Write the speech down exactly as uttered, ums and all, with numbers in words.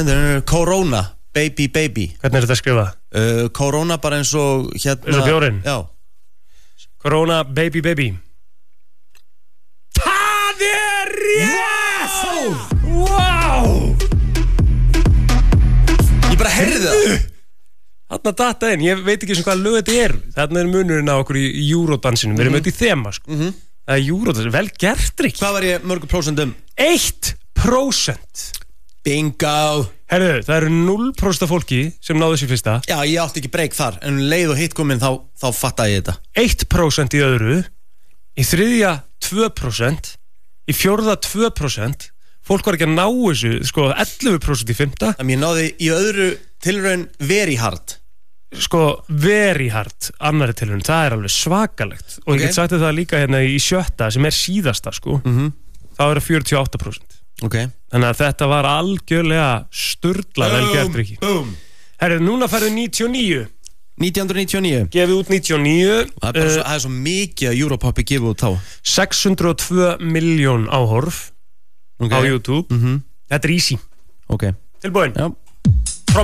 Corona, baby, baby. Hvernig er þetta að skrifa? Uh, Corona bara eins og hérna... Eins og bjórinn? Já. Corona, baby, baby. Það er rétt! Wow! Ég bara heyrði það. Þarna data inn, ég veit ekki sem hvað lög þetta er. Þarna er munurinn á okkur í Eurodansinum. Við erum auðvitað í þema, sko. Mm-hmm. Það er Eurodans, vel gert, Rikki. Hvað var ég mörgur prósentum? Eitt prósent. Bingo. Herðu, það eru núll prósent af fólki sem náðu þessi fyrsta. Já, ég átti ekki breyk þar, en um leið og hitt komin þá, þá fattaði ég þetta. Eitt prósent í öðru, í þriðja tvö prósent, í fjórða tvö prósent. Fólk var ekki að ná þessu, sko, ellefu prósent í fimmta. Þannig ég náði í öðru tilraun very hard. Sko, very hard, annari tilraun, það er alveg svakalegt. Og Okay. ég get sagt það líka hérna í sjötta, sem er síðasta, sko. Mhm. Það eru fjörutíu og átta prósent. Ok. Þannig að þetta var algjörlega sturla vel gert, Rikki. Boom. Herru, núna færðu níutíu og níu. nítján hundruð níutíu og níu. Gefið út níutíu og níu. Það er, bara svo, það er svo mikið að Europoppi gefið út þá. sex hundruð og tvö milljón áhorf okay. á YouTube. Mm-hmm. Þetta er easy. Ok. Tilbúin? Já.